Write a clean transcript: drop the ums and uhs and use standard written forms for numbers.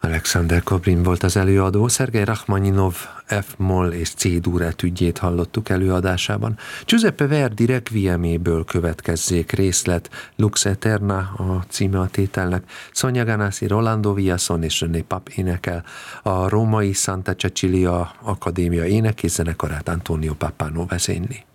Alexander Kobrin volt az előadó, Szergej Rachmaninov F-moll és C-dur etüdjét hallottuk előadásában. Giuseppe Verdi Requieméből következzék részlet, Lux Eterna a címe a tételnek, Sonia Ganassi, Rolando Villazón és René Pape énekel, a római Santa Cecilia Akadémia énekészzenekarát Antonio Pappano vezényli.